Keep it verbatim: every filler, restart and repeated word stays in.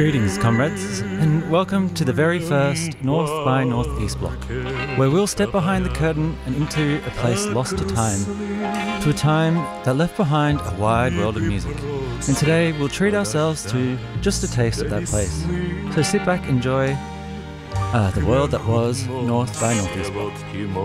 Greetings, comrades, and welcome to the very first North by Northeast block, where we'll step behind the curtain and into a place lost to time, to a time that left behind a wide world of music. And today we'll treat ourselves to just a taste of that place. So sit back, enjoy uh, the world that was North by Northeast block.